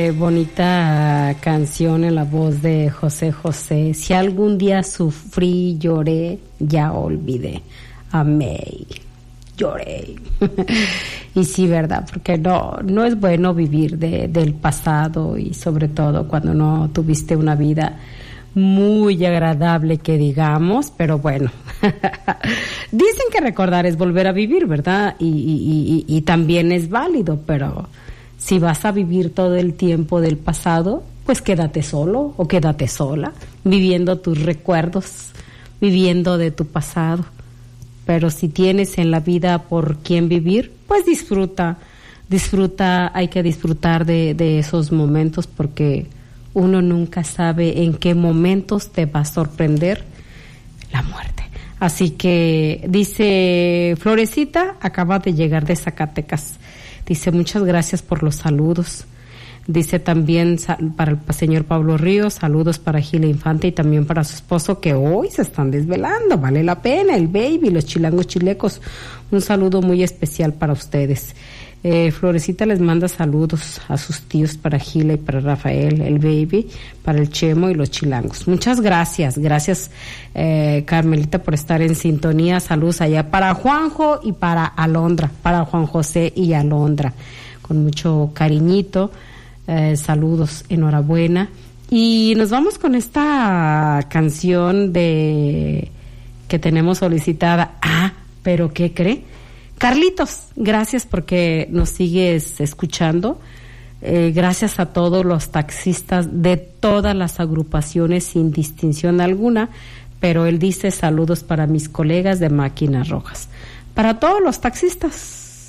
Qué bonita canción en la voz de José José. Si algún día sufrí, lloré, ya olvidé. Amé, lloré. Y sí, verdad, porque no es bueno vivir del pasado, y sobre todo cuando no tuviste una vida muy agradable, que digamos, pero bueno. Dicen que recordar es volver a vivir, ¿verdad? Y también es válido, pero si vas a vivir todo el tiempo del pasado, pues quédate solo o quédate sola, viviendo tus recuerdos, viviendo de tu pasado. Pero si tienes en la vida por quién vivir, pues disfruta, hay que disfrutar de esos momentos, porque uno nunca sabe en qué momentos te va a sorprender la muerte. Así que dice Florecita, acaba de llegar de Zacatecas. Dice, muchas gracias por los saludos. Dice también para el señor Pablo Ríos, saludos para Gila Infante y también para su esposo, que hoy se están desvelando, vale la pena, el baby, los chilangos chilecos. Un saludo muy especial para ustedes. Florecita les manda saludos a sus tíos, para Gila y para Rafael, el baby, para el Chemo y los chilangos. Muchas gracias, Carmelita, por estar en sintonía. Saludos allá para Juanjo y para Alondra, para Juan José y Alondra, con mucho cariñito. Saludos, enhorabuena. Y nos vamos con esta canción que tenemos solicitada. Pero ¿qué cree? Carlitos, gracias porque nos sigues escuchando. Gracias a todos los taxistas de todas las agrupaciones sin distinción alguna, pero él dice saludos para mis colegas de Máquinas Rojas. Para todos los taxistas.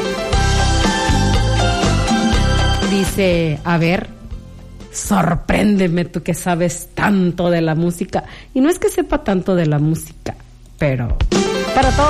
Dice, a ver, sorpréndeme tú que sabes tanto de la música. Y no es que sepa tanto de la música, pero para todos.